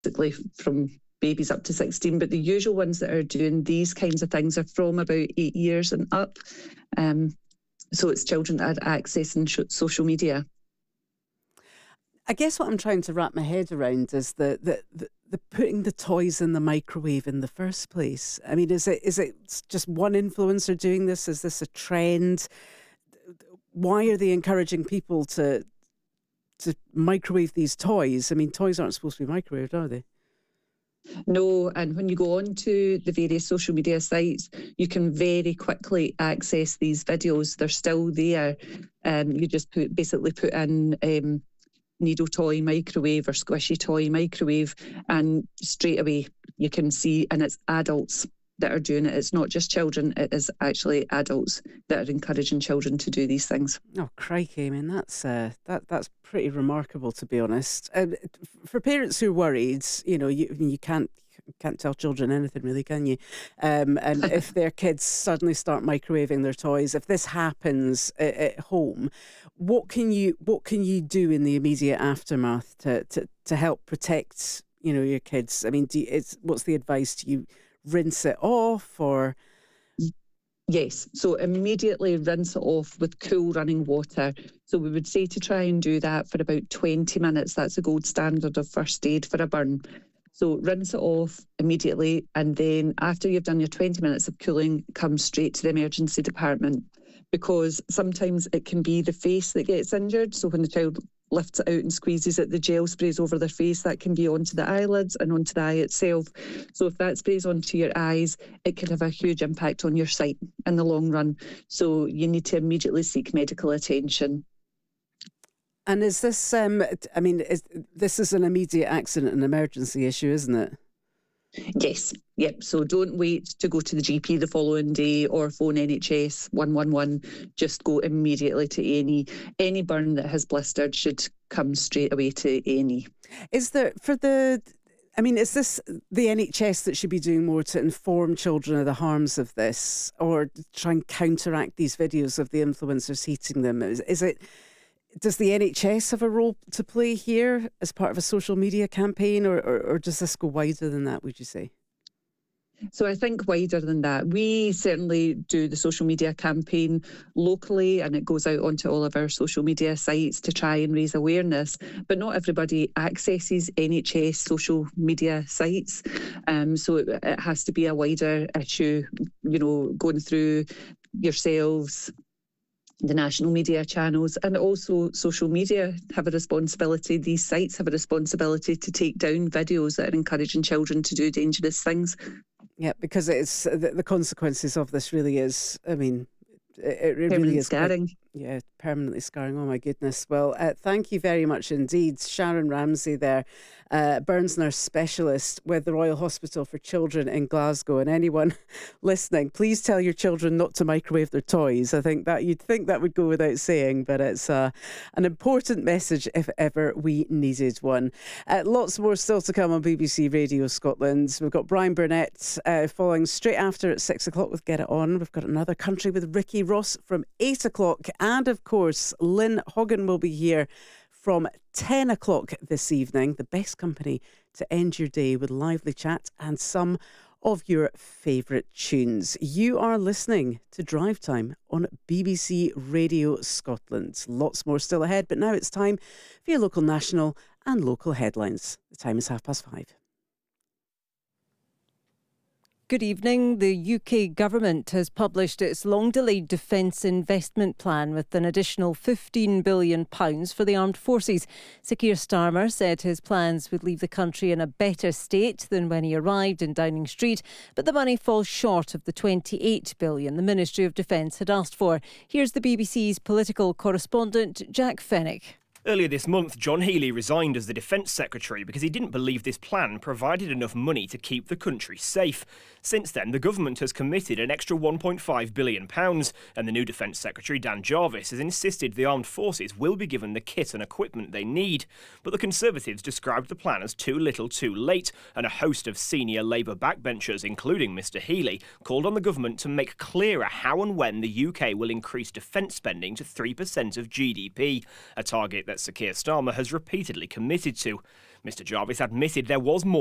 basically from babies up to 16, but the usual ones that are doing these kinds of things are from about 8 years and up. So it's children that are accessing social media. I guess what I'm trying to wrap my head around is the putting the toys in the microwave in the first place. I mean, is it just one influencer doing this? Is this a trend? Why are they encouraging people to microwave these toys? I mean, toys aren't supposed to be microwaved, are they? No, and when you go on to the various social media sites, you can very quickly access these videos. They're still there. You just basically put in needle toy microwave or squishy toy microwave, and straight away you can see, and it's adults that are doing it. It's not just children, it is actually adults that are encouraging children to do these things. Oh, crikey. I mean, that's pretty remarkable, to be honest. For parents who are worried, you can't tell children anything really, can you? And if their kids suddenly start microwaving their toys, if this happens at home, what can you do in the immediate aftermath to help protect, your kids? I mean, what's the advice? Do you rinse it off, or? Yes, so immediately rinse it off with cool running water. So we would say to try and do that for about 20 minutes. That's the gold standard of first aid for a burn. So rinse it off immediately, and then after you've done your 20 minutes of cooling, come straight to the emergency department, because sometimes it can be the face that gets injured. So when the child lifts it out and squeezes it, the gel sprays over their face. That can be onto the eyelids and onto the eye itself. So if that sprays onto your eyes, it can have a huge impact on your sight in the long run. So you need to immediately seek medical attention. And is this, this is an immediate accident and emergency issue, isn't it? Yes, yep. So don't wait to go to the GP the following day or phone NHS 111. Just go immediately to A&E. Any burn that has blistered should come straight away to A&E. Is this the NHS that should be doing more to inform children of the harms of this, or try and counteract these videos of the influencers heating them? Does the NHS have a role to play here as part of a social media campaign, or does this go wider than that, would you say? So I think wider than that. We certainly do the social media campaign locally, and it goes out onto all of our social media sites to try and raise awareness. But not everybody accesses NHS social media sites. So it has to be a wider issue, going through yourselves, the national media channels, and also social media have a responsibility. These sites have a responsibility to take down videos that are encouraging children to do dangerous things. Yeah, because it's the consequences of this really is, I mean, it really is scarring. Permanently scarring. Oh my goodness. Well, thank you very much indeed, Sharon Ramsey there, burns nurse specialist with the Royal Hospital for Children in Glasgow. And anyone listening, please tell your children not to microwave their toys. I think that you'd think that would go without saying, but it's an important message if ever we needed one. Lots more still to come on BBC Radio Scotland. We've got Brian Burnett following straight after at 6 o'clock with Get It On. We've got Another Country with Ricky Ross from 8 o'clock. And of course, Lynn Hoggan will be here from 10 o'clock this evening. The best company to end your day with lively chat and some of your favourite tunes. You are listening to Drive Time on BBC Radio Scotland. Lots more still ahead, but now it's time for your local, national and local headlines. The time is 5:30. Good evening. The UK government has published its long-delayed defence investment plan with an additional £15 billion for the armed forces. Sir Keir Starmer said his plans would leave the country in a better state than when he arrived in Downing Street, but the money falls short of the £28 billion the Ministry of Defence had asked for. Here's the BBC's political correspondent, Jack Fenwick. Earlier this month, John Healey resigned as the Defence Secretary because he didn't believe this plan provided enough money to keep the country safe. Since then, the government has committed an extra £1.5 billion, and the new Defence Secretary, Dan Jarvis, has insisted the armed forces will be given the kit and equipment they need. But the Conservatives described the plan as too little too late, and a host of senior Labour backbenchers, including Mr Healey, called on the government to make clearer how and when the UK will increase defence spending to 3% of GDP, a target that Sir Keir Starmer has repeatedly committed to. Mr Jarvis admitted there was more